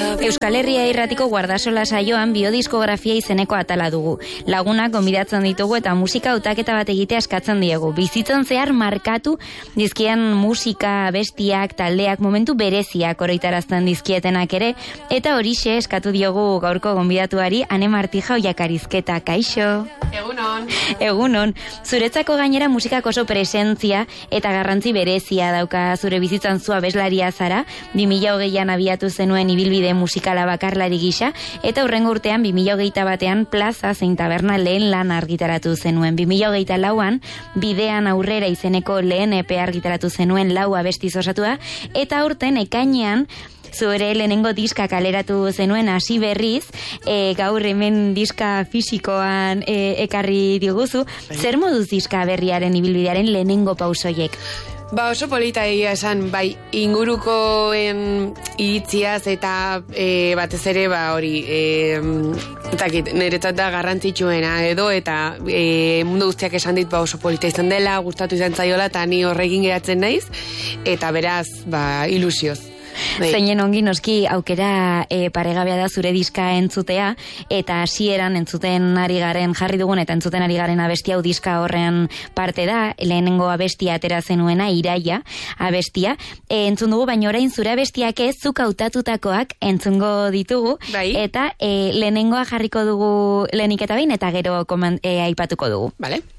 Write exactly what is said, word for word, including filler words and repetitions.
Euskal Herria Irratiko Guardasola saioan biodiskografia izeneko atala dugu. Lagunak gonbidatzen ditugu eta musika hautaketa bat egitea eskatzen diegu. Bizitzan zehar markatu dizkien musika, bestiak, taldeak momentu bereziak oroitarazten dizkietenak ere, eta horixe eskatu diogu gaurko gonbidatuari Ane Martija Oiakarizketa. Kaixo. Egunon. Egunon. Zuretzako gainera musikak oso presentzia eta garrantzi berezia dauka zure bizitzan zu abeslaria zara, bi mila hogeian abiatu zenuen ibilbide musikala bakarlari gisa, eta hurrengo urtean bi mila hogeita batean Plaza zein Taberna lehen lan argitaratu zenuen. bi mila hogeita lauan Bidean aurrera izeneko lehen E P argitaratu zenuen lau abestiz osatua, eta aurten ekainean zure lehenengo diska kaleratu zenuen hasi berriz, e, gaur hemen diska fisikoan e, ekarri diguzu. Zer moduz diska berriaren ibilbidearen lehenengo pausoiek? Ba, oso polita egia esan, bai, ingurukoen iritziaz eta e, batez ere, ba, hori, e, etakit, niretzat da garrantzitsuena edo, eta e, mundu guztiak esan dit, ba, oso polita izan dela, gustatu izan zaiola, eta ni horrekin geratzen naiz, eta beraz, ba, ilusioz. Bai. Zeinen ongi noski aukera e, paregabea da zure diska entzutea, eta hasieran entzuten ari garen jarri dugun eta entzuten ari garen abestia hau diska horren parte da. Lehenengo abestia atera zenuena, Iraia abestia, e, entzun dugu, baina orain zure abestiak ez, zuk hautatutakoak entzungo ditugu. Bai. Eta e, lehenengoa jarriko dugu lehenik eta behin, eta gero koman, e, aipatuko dugu. Vale.